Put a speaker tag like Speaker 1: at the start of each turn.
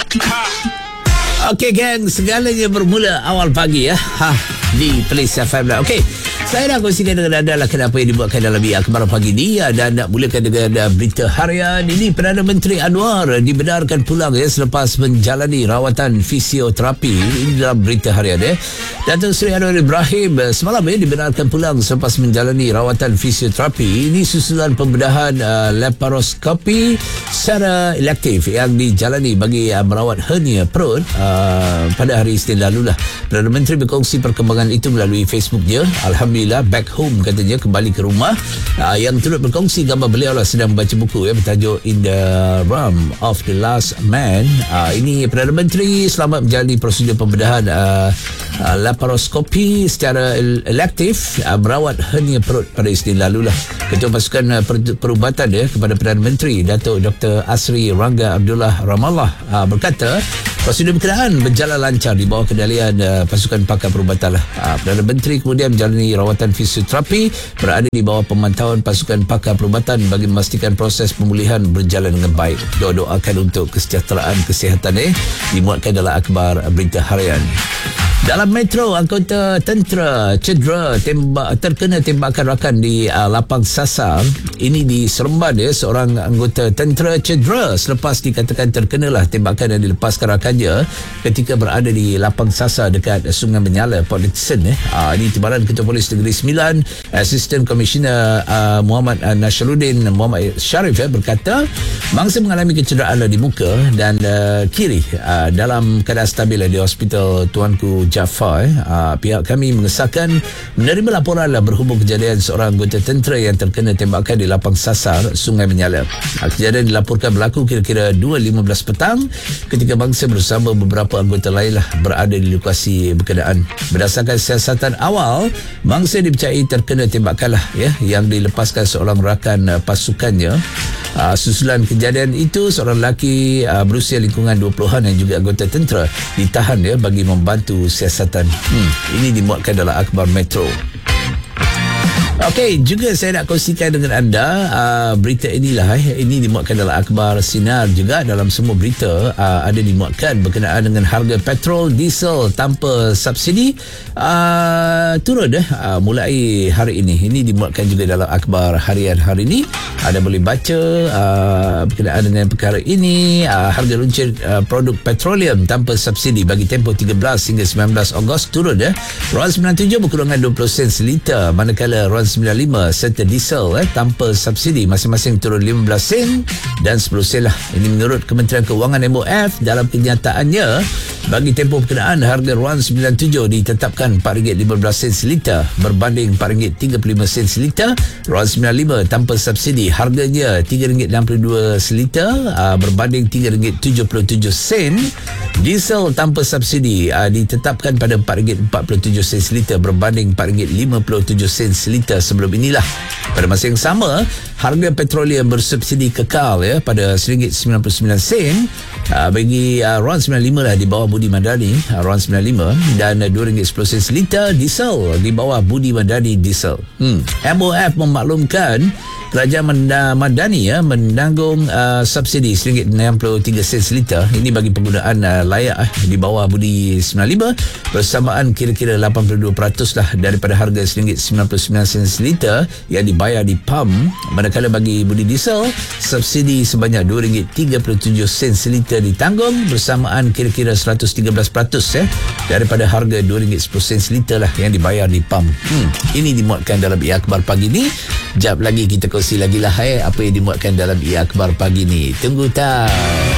Speaker 1: Okey gang, segalanya bermula awal pagi ya. Di Plains FM lah. Okey, saya nak kongsikan dengan anda lah kenapa yang dibuatkan dalam akhbar pagi ni, dan nak mulakan dengan berita harian ini. Perdana Menteri Anwar dibenarkan pulang selepas menjalani rawatan fisioterapi. Ini dalam berita harian Datuk Seri Anwar Ibrahim semalam dibenarkan pulang selepas menjalani rawatan fisioterapi. Ini susulan pembedahan laparoskopi secara elektif yang dijalani bagi merawat hernia perut pada hari Isnin lalu lah. Perdana Menteri berkongsi perkembangan itu melalui Facebook dia. Alhamdulillah, back home katanya, kembali ke rumah. Yang turut berkongsi gambar beliau lah sedang membaca buku bertajuk In the Realm of the Last Man. Ini Perdana Menteri selamat menjalani prosedur pembedahan laparoskopi secara elektif merawat hernia perut pada Isnin lalu lah. Ketua Pasukan Perubatan kepada Perdana Menteri Datuk Dr. Asri Rangga Abdullah Ramallah berkata prosedur berkenaan berjalan lancar di bawah kendalian pasukan pakar perubatan lah. Perdana Menteri kemudian menjalani rawatan fisioterapi berada di bawah pemantauan pasukan pakar perubatan bagi memastikan proses pemulihan berjalan dengan baik. Doakan untuk kesejahteraan kesihatan dimuatkan dalam akhbar berita harian. Dalam Metro, anggota tentera cedera terkena tembakan rakan di lapang sasar. Ini di Seremban seorang anggota tentera cedera selepas dikatakan terkenalah tembakan yang dilepaskan rakannya ketika berada di lapang sasar dekat Sungai Menyala, Port Dickson. Ini timbalan Ketua Polis Negeri Sembilan, Assistant Commissioner Muhammad Nasharuddin Muhammad Sharif berkata mangsa mengalami kecederaan di muka dan kiri dalam keadaan stabil di Hospital Tuanku Jaafar. Pihak kami mengesahkan menerima laporan berhubung kejadian seorang anggota tentera yang terkena tembakan di lapang sasar Sungai Menyala. Kejadian dilaporkan berlaku kira-kira 2.15 petang ketika mangsa bersama beberapa anggota lain berada di lokasi berkenaan. Berdasarkan siasatan awal, mangsa dipercayai terkena tembakan yang dilepaskan seorang rakan pasukannya. Susulan kejadian itu, seorang lelaki berusia lingkungan 20-an yang juga anggota tentera ditahan bagi membantu siasatan. Ini dimuatkan dalam akhbar Metro. Okey, juga saya nak kongsikan dengan anda berita inilah. Ini dimuatkan dalam akhbar Sinar juga. Dalam semua berita ada dimuatkan berkenaan dengan harga petrol diesel tanpa subsidi turun mulai hari ini. Ini dimuatkan juga dalam akhbar harian hari ini. Anda boleh baca berkenaan dengan perkara ini. Harga luncur produk petroleum tanpa subsidi bagi tempoh 13 hingga 19 Ogos turun. RON 97 berkurangan 20 sen seliter, manakala RON 95 serta diesel tanpa subsidi masing-masing turun 15 sen dan 10 sen lah. Ini menurut Kementerian Keuangan MOF. Dalam kenyataannya, bagi tempoh berkenaan harga RON 97 ditetapkan RM4.15 seliter berbanding RM4.35 seliter. RON 95 tanpa subsidi harganya RM3.62 seliter berbanding RM3.77. Diesel tanpa subsidi ditetapkan pada RM4.47 seliter berbanding RM4.57 seliter sebelum inilah. Pada masa yang sama, harga petroleum bersubsidi kekal pada RM1.99 bagi RON 95 di bawah Budi Madani RON 95 dan RM2.10 seliter diesel di bawah Budi Madani diesel. MOF memaklumkan Kerajaan Madani menanggung subsidi RM1.63 seliter. Ini bagi penggunaan layak di bawah Budi 95 bersamaan kira-kira 82% daripada harga RM1.99 seliter yang dibayar di pam. Manakala bagi Budi diesel, subsidi sebanyak RM2.37 seliter ditanggung bersamaan kira-kira 113% daripada harga RM2.10 seliter yang dibayar di pam. Ini dimuatkan dalam akhbar pagi ni. Jap lagi kita kongsi lagi apa yang dimuatkan dalam akhbar pagi ni. Tunggu tak?